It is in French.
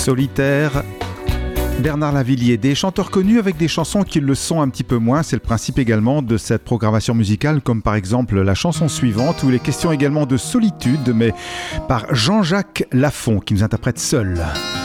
Solitaire, Bernard Lavilliers, des chanteurs connus avec des chansons qui le sont un petit peu moins. C'est le principe également de cette programmation musicale, comme par exemple la chanson suivante, où il est question également de solitude, mais par Jean-Jacques Lafont, qui nous interprète Seul.